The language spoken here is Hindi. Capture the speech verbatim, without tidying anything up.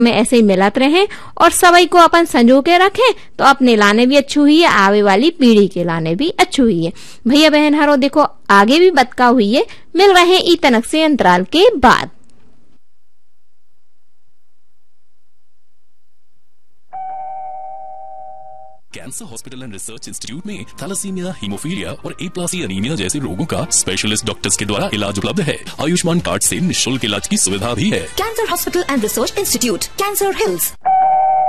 में ऐसे ही मिलत रहे और सवई को अपन संजो के रखें तो अपने लाने भी अच्छी हुई है, आवे वाली पीढ़ी के लाने भी अच्छी हुई है। भैया बहन हरो देखो आगे भी बतका हुई है। मिल रहे ई तनक से अंतराल के बाद। Cancer hospital and research institute में थैलेसीमिया, हीमोफीलिया और ए प्लासी एनीमिया जैसे रोगों का स्पेशलिस्ट डॉक्टर्स के द्वारा इलाज उपलब्ध है। आयुष्मान कार्ड से निःशुल्क इलाज की सुविधा भी है। Cancer hospital and research institute, cancer hills.